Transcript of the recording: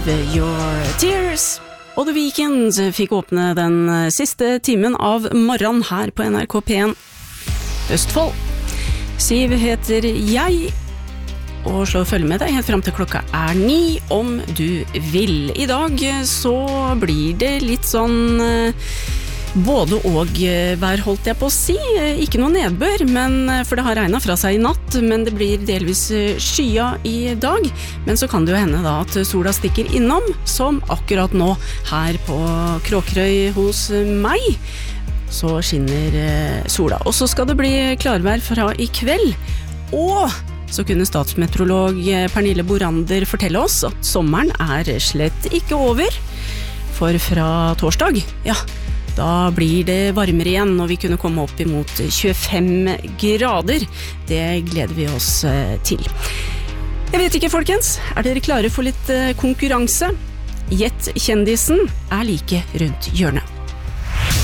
Save Your Tears. Og The Weeknd fikk åpne den siste timen av morgen her på NRK P1 Østfold. Siv heter jeg, og slå følge med deg helt frem til klokka 9 om du vil. I dag så blir det litt sånn både og vær, holdt jeg på å si. Ikke noe nedbør, for det har regnet fra seg i natt, men det blir delvis skya i dag. Men så kan det jo hende da at sola stikker innom, som akkurat nå her på Kråkerøy hos meg. Så skinner sola. Og så skal det bli klarvær fra i kveld. Og så kunne statsmeteorolog Pernille Borander fortelle oss at sommeren slett ikke over. For fra torsdag, da blir det varmere igjen, og vi kunne komme opp imot 25 grader. Det gleder vi oss til. Jeg vet ikke, folkens. Dere klare for litt konkurranse? Gjett kjendisen like rundt hjørnet.